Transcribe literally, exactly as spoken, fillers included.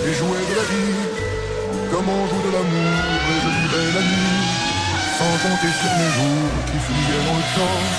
et jouer de la vie, comme on joue de l'amour, et je vivrai la nuit, sans compter sur mes jours qui fuyaient dans le temps.